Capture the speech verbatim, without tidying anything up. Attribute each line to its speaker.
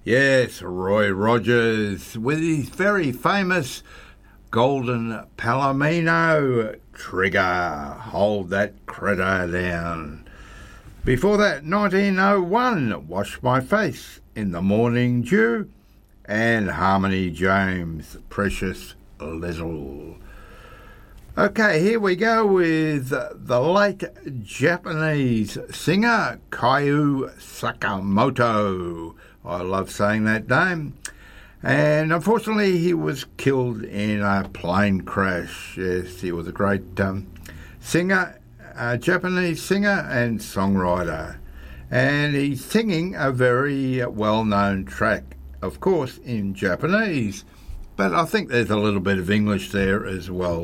Speaker 1: Yes, Roy Rogers with his very famous Golden Palomino Trigger. Hold that critter down. Before that, nineteen oh one, Wash My Face in the Morning Dew, and Harmony James, Precious Little. Okay, here we go with the late Japanese singer Kyu Sakamoto. I love saying that name. And unfortunately, he was killed in a plane crash. Yes, he was a great um, singer, a Japanese singer and songwriter. And he's singing a very well-known track, of course, in Japanese. But I think there's a little bit of English there as well.